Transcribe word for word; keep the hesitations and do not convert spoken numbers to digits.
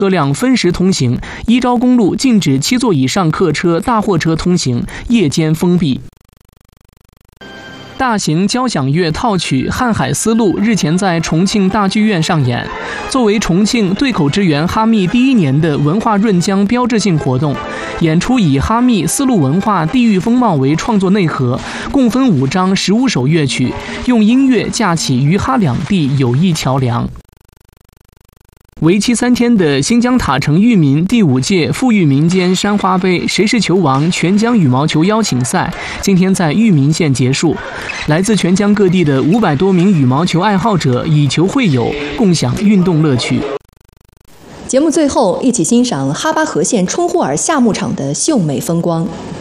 车辆分时通行，一招公路禁止七座以上客车、大货车通行，夜间封闭。大型交响乐套曲《瀚海丝路》日前在重庆大剧院上演。作为重庆对口支援哈密第一年的文化润江标志性活动，演出以哈密丝路文化地域风貌为创作内核，共分五章十五首乐曲，用音乐架起于哈两地友谊桥梁。为期三天的新疆塔城裕民第五届富裕民间山花杯谁是球王全疆羽毛球邀请赛今天在裕民县结束，来自全疆各地的五百多名羽毛球爱好者以球会友，共享运动乐趣。 节目最后，一起欣赏哈巴河县冲呼尔夏牧场的秀美风光。